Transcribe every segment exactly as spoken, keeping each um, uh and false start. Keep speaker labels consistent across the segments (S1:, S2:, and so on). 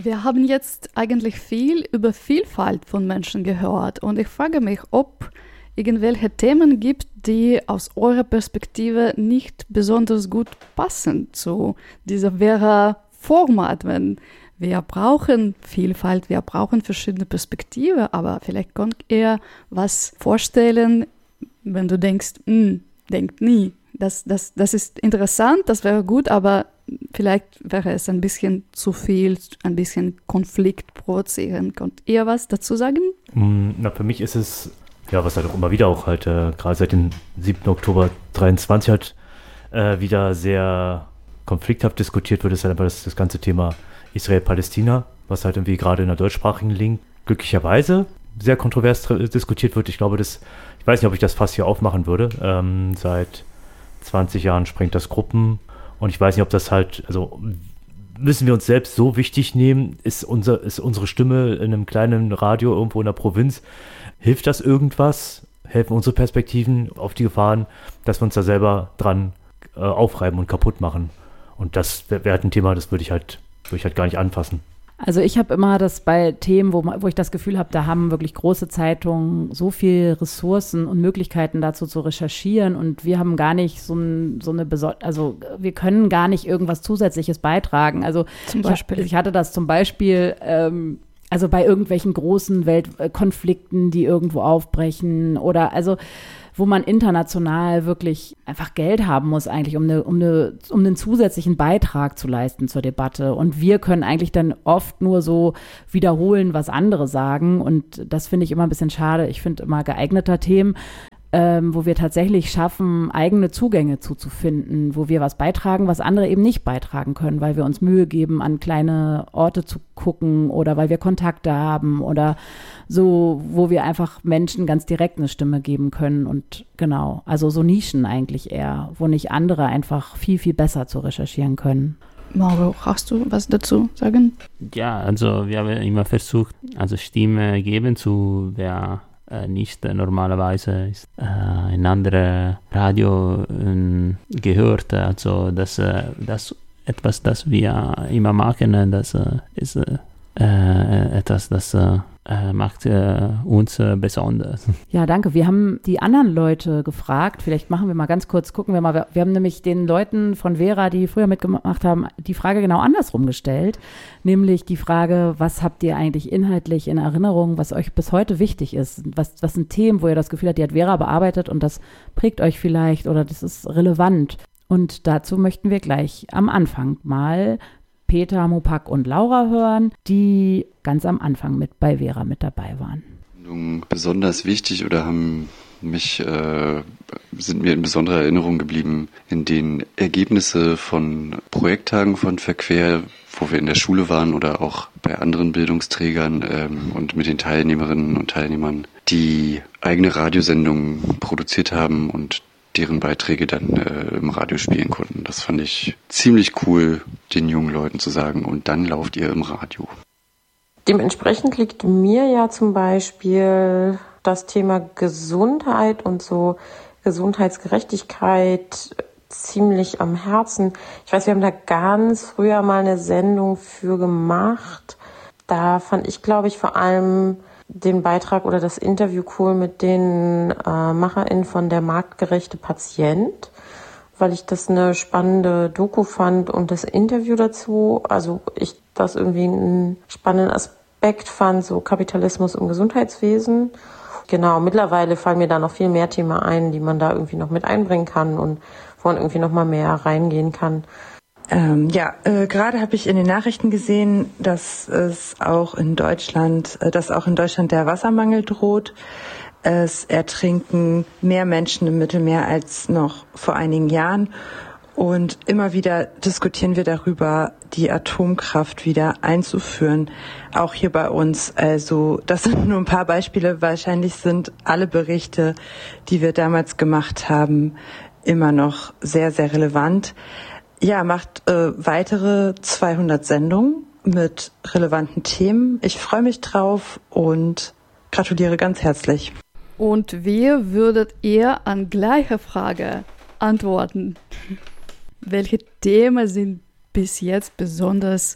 S1: Wir haben jetzt eigentlich viel über Vielfalt von Menschen gehört und ich frage mich, ob irgendwelche Themen gibt, die aus eurer Perspektive nicht besonders gut passen zu dieser Vera-Format, wenn wir brauchen Vielfalt, wir brauchen verschiedene Perspektiven, aber vielleicht könnt ihr was vorstellen, wenn du denkst, denkt nie. Das, das, das ist interessant, das wäre gut, aber vielleicht wäre es ein bisschen zu viel, ein bisschen Konflikt provozieren. Könnt ihr was dazu sagen?
S2: Na, für mich ist es, ja, was halt auch immer wieder auch halt, äh, gerade seit dem siebten Oktober dreiundzwanzig halt äh, wieder sehr konflikthaft diskutiert wird, ist halt einfach das, das ganze Thema Israel-Palästina, was halt irgendwie gerade in der deutschsprachigen Link glücklicherweise sehr kontrovers tr- diskutiert wird. Ich glaube, das, ich weiß nicht, ob ich das Fass hier aufmachen würde. Ähm, seit zwanzig Jahren sprengt das Gruppen und ich weiß nicht, ob das halt, also müssen wir uns selbst so wichtig nehmen, ist, unser, ist unsere Stimme in einem kleinen Radio irgendwo in der Provinz, hilft das irgendwas? Helfen unsere Perspektiven auf die Gefahren, dass wir uns da selber dran äh, aufreiben und kaputt machen? Und das wäre wär halt ein Thema, das würde ich halt würde ich halt gar nicht anfassen.
S3: Also ich habe immer das bei Themen, wo, wo ich das Gefühl habe, da haben wirklich große Zeitungen so viel Ressourcen und Möglichkeiten dazu zu recherchieren und wir haben gar nicht so, ein, so eine Besonderheit, also wir können gar nicht irgendwas Zusätzliches beitragen. Also
S1: zum Beispiel.
S3: Ich, ich hatte das zum Beispiel, ähm, also bei irgendwelchen großen Weltkonflikten, die irgendwo aufbrechen oder also wo man international wirklich einfach Geld haben muss eigentlich, um, eine, um, eine, um einen zusätzlichen Beitrag zu leisten zur Debatte. Und wir können eigentlich dann oft nur so wiederholen, was andere sagen. Und das finde ich immer ein bisschen schade. Ich finde immer geeigneter Themen, ähm, wo wir tatsächlich schaffen, eigene Zugänge zuzufinden, wo wir was beitragen, was andere eben nicht beitragen können, weil wir uns Mühe geben, an kleine Orte zu gucken oder weil wir Kontakte haben oder so, wo wir einfach Menschen ganz direkt eine Stimme geben können und genau, also so Nischen eigentlich eher, wo nicht andere einfach viel, viel besser zu recherchieren können.
S1: Mauro, hast du was dazu sagen?
S4: Ja, also wir haben immer versucht, also Stimme geben zu, wer äh, nicht äh, normalerweise ist, äh, ein anderes Radio äh, gehört, also das, äh, das etwas, das wir immer machen, das äh, ist äh, äh, etwas, das äh, Äh, macht äh, uns äh, besonders.
S3: Ja, danke. Wir haben die anderen Leute gefragt. Vielleicht machen wir mal ganz kurz, gucken wir mal. Wir, wir haben nämlich den Leuten von Vera, die früher mitgemacht haben, die Frage genau andersrum gestellt. Nämlich die Frage, was habt ihr eigentlich inhaltlich in Erinnerung, was euch bis heute wichtig ist? Was, was sind Themen, wo ihr das Gefühl habt, die hat Vera bearbeitet und das prägt euch vielleicht oder das ist relevant? Und dazu möchten wir gleich am Anfang mal Peter, Mopak und Laura hören, die ganz am Anfang mit bei Vera mit dabei waren.
S5: Besonders wichtig oder haben mich, äh, sind mir in besonderer Erinnerung geblieben in den Ergebnisse von Projekttagen von Verquer, wo wir in der Schule waren oder auch bei anderen Bildungsträgern ähm, und mit den Teilnehmerinnen und Teilnehmern, die eigene Radiosendungen produziert haben und deren Beiträge dann äh, im Radio spielen konnten. Das fand ich ziemlich cool, den jungen Leuten zu sagen, und dann lauft ihr im Radio.
S6: Dementsprechend liegt mir ja zum Beispiel das Thema Gesundheit und so Gesundheitsgerechtigkeit ziemlich am Herzen. Ich weiß, wir haben da ganz früher mal eine Sendung für gemacht. Da fand ich, glaube ich, vor allem den Beitrag oder das Interview cool mit den äh, MacherInnen von Der marktgerechte Patient, weil ich das eine spannende Doku fand und das Interview dazu, also ich das irgendwie einen spannenden Aspekt fand, so Kapitalismus im Gesundheitswesen. Genau, mittlerweile fallen mir da noch viel mehr Themen ein, die man da irgendwie noch mit einbringen kann und wo man irgendwie noch mal mehr reingehen kann.
S7: Ähm, ja, äh, gerade habe ich in den Nachrichten gesehen, dass es auch in Deutschland, äh, dass auch in Deutschland der Wassermangel droht. Es ertrinken mehr Menschen im Mittelmeer als noch vor einigen Jahren. Und immer wieder diskutieren wir darüber, die Atomkraft wieder einzuführen, auch hier bei uns. Also das sind nur ein paar Beispiele. Wahrscheinlich sind alle Berichte, die wir damals gemacht haben, immer noch sehr, sehr relevant. Ja, macht äh, weitere zweihundert Sendungen mit relevanten Themen. Ich freue mich drauf und gratuliere ganz herzlich.
S1: Und wie würdet ihr an gleiche Frage antworten? Welche Themen sind bis jetzt besonders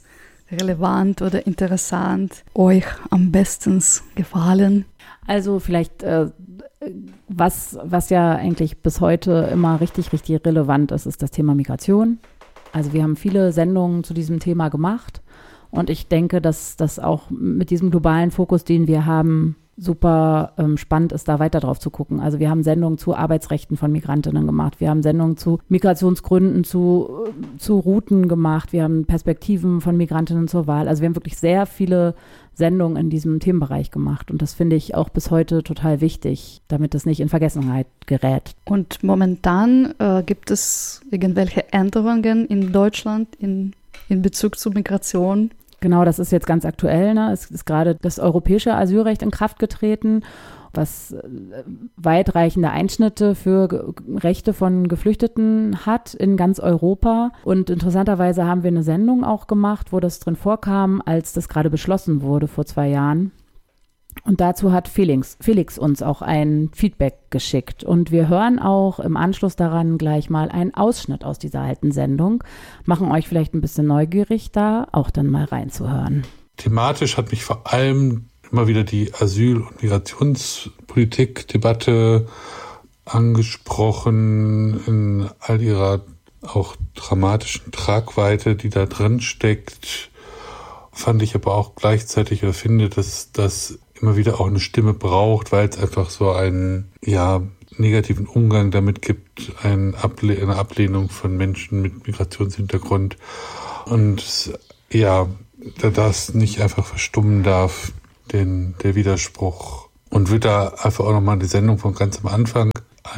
S1: relevant oder interessant euch am besten gefallen?
S3: Also vielleicht, äh, was, was ja eigentlich bis heute immer richtig, richtig relevant ist, ist das Thema Migration. Also wir haben viele Sendungen zu diesem Thema gemacht und ich denke, dass das auch mit diesem globalen Fokus, den wir haben, super ähm, spannend ist, da weiter drauf zu gucken. Also wir haben Sendungen zu Arbeitsrechten von Migrantinnen gemacht, wir haben Sendungen zu Migrationsgründen, zu, zu Routen gemacht, wir haben Perspektiven von Migrantinnen zur Wahl. Also wir haben wirklich sehr viele Sendungen in diesem Themenbereich gemacht und das finde ich auch bis heute total wichtig, damit das nicht in Vergessenheit gerät.
S1: Und momentan äh, gibt es irgendwelche Änderungen in Deutschland in, in Bezug zu Migration?
S3: Genau, das ist jetzt ganz aktuell. Ne? Es ist gerade das europäische Asylrecht in Kraft getreten, was weitreichende Einschnitte für Ge- Rechte von Geflüchteten hat in ganz Europa. Und interessanterweise haben wir eine Sendung auch gemacht, wo das drin vorkam, als das gerade beschlossen wurde vor zwei Jahren. Und dazu hat Felix, Felix uns auch ein Feedback geschickt. Und wir hören auch im Anschluss daran gleich mal einen Ausschnitt aus dieser alten Sendung, machen euch vielleicht ein bisschen neugierig, da auch dann mal reinzuhören.
S8: Thematisch hat mich vor allem immer wieder die Asyl- und Migrationspolitik-Debatte angesprochen, in all ihrer auch dramatischen Tragweite, die da drin steckt. Fand ich aber auch gleichzeitig oder finde, dass das immer wieder auch eine Stimme braucht, weil es einfach so einen ja, negativen Umgang damit gibt, eine, Able- eine Ablehnung von Menschen mit Migrationshintergrund. Und ja, da das nicht einfach verstummen darf, den, der Widerspruch. Und würde da einfach auch nochmal die Sendung von ganz am Anfang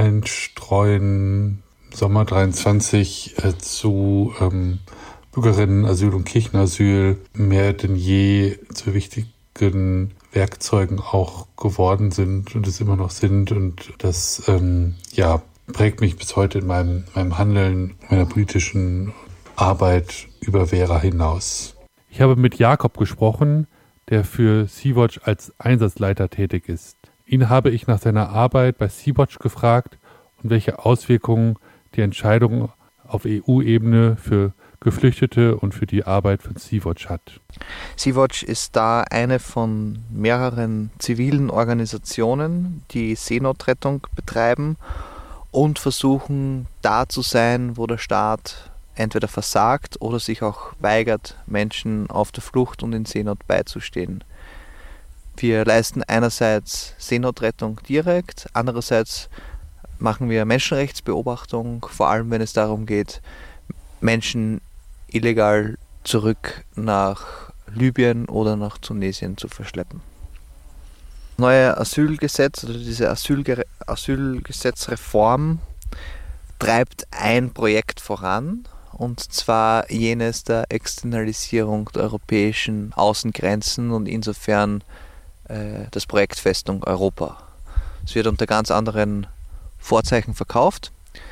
S8: einstreuen, Sommer dreiundzwanzig äh, zu ähm, Bürgerinnenasyl und Kirchenasyl mehr denn je zu wichtigen Werkzeugen auch geworden sind und es immer noch sind. Und das ähm, ja, prägt mich bis heute in meinem, meinem Handeln, meiner politischen Arbeit über Vera hinaus.
S9: Ich habe mit Jakob gesprochen, der für Sea-Watch als Einsatzleiter tätig ist. Ihn habe ich nach seiner Arbeit bei Sea-Watch gefragt und welche Auswirkungen die Entscheidung auf E U-Ebene für Geflüchtete und für die Arbeit von Sea-Watch hat.
S10: Sea-Watch ist da eine von mehreren zivilen Organisationen, die Seenotrettung betreiben und versuchen, da zu sein, wo der Staat entweder versagt oder sich auch weigert, Menschen auf der Flucht und in Seenot beizustehen. Wir leisten einerseits Seenotrettung direkt, andererseits machen wir Menschenrechtsbeobachtung, vor allem wenn es darum geht, Menschen illegal zurück nach Libyen oder nach Tunesien zu verschleppen. Das neue Asylgesetz oder diese Asylge- Asylgesetzreform treibt ein Projekt voran, und zwar jenes der Externalisierung der europäischen Außengrenzen und insofern äh, das Projekt Festung Europa. Es wird unter ganz anderen Vorzeichen verkauft.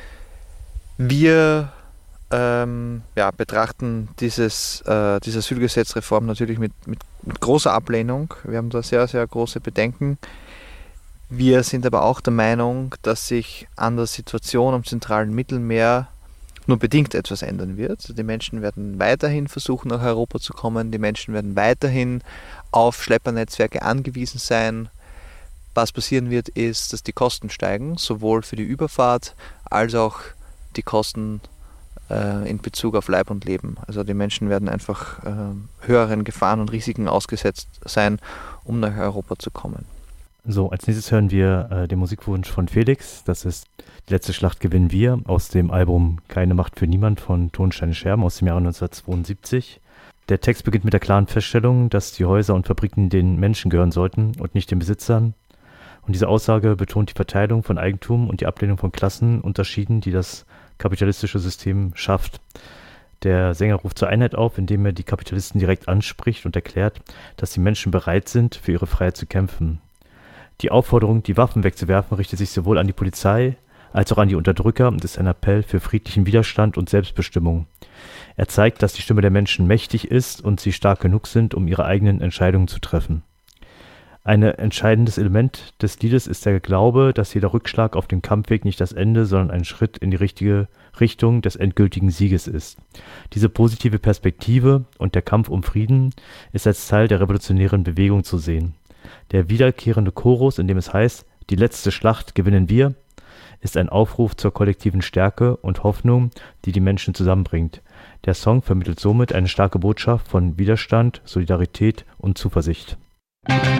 S10: Wir ähm, ja, betrachten dieses, äh, diese Asylgesetzreform natürlich mit, mit, mit großer Ablehnung. Wir haben da sehr, sehr große Bedenken. Wir sind aber auch der Meinung, dass sich an der Situation am zentralen Mittelmeer nur bedingt etwas ändern wird. Die Menschen werden weiterhin versuchen, nach Europa zu kommen. Die Menschen werden weiterhin auf Schleppernetzwerke angewiesen sein. Was passieren wird, ist, dass die Kosten steigen, sowohl für die Überfahrt als auch die Kosten äh, in Bezug auf Leib und Leben. Also die Menschen werden einfach äh, höheren Gefahren und Risiken ausgesetzt sein, um nach Europa zu kommen.
S2: So, als nächstes hören wir äh, den Musikwunsch von Felix. Das ist Die letzte Schlacht gewinnen wir aus dem Album Keine Macht für niemand von Tonsteine Scherben aus dem Jahre neunzehnhundertzweiundsiebzig. Der Text beginnt mit der klaren Feststellung, dass die Häuser und Fabriken den Menschen gehören sollten und nicht den Besitzern. Und diese Aussage betont die Verteilung von Eigentum und die Ablehnung von Klassenunterschieden, die das kapitalistische System schafft. Der Sänger ruft zur Einheit auf, indem er die Kapitalisten direkt anspricht und erklärt, dass die Menschen bereit sind, für ihre Freiheit zu kämpfen. Die Aufforderung, die Waffen wegzuwerfen, richtet sich sowohl an die Polizei als auch an die Unterdrücker und ist ein Appell für friedlichen Widerstand und Selbstbestimmung. Er zeigt, dass die Stimme der Menschen mächtig ist und sie stark genug sind, um ihre eigenen Entscheidungen zu treffen. Ein entscheidendes Element des Liedes ist der Glaube, dass jeder Rückschlag auf dem Kampfweg nicht das Ende, sondern ein Schritt in die richtige Richtung des endgültigen Sieges ist. Diese positive Perspektive und der Kampf um Frieden ist als Teil der revolutionären Bewegung zu sehen. Der wiederkehrende Chorus, in dem es heißt, die letzte Schlacht gewinnen wir, ist ein Aufruf zur kollektiven Stärke und Hoffnung, die die Menschen zusammenbringt. Der Song vermittelt somit eine starke Botschaft von Widerstand, Solidarität und Zuversicht.